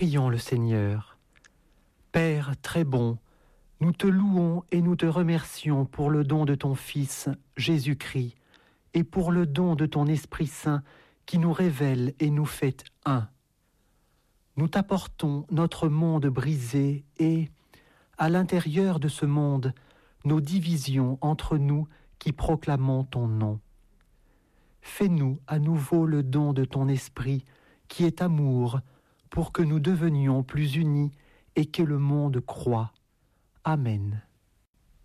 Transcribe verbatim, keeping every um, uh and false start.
Prions le Seigneur. Père très bon, nous te louons et nous te remercions pour le don de ton Fils, Jésus-Christ, et pour le don de ton Esprit Saint qui nous révèle et nous fait un. Nous t'apportons notre monde brisé et, à l'intérieur de ce monde, nos divisions entre nous qui proclamons ton nom. Fais-nous à nouveau le don de ton Esprit, qui est amour, pour que nous devenions plus unis et que le monde croie. Amen.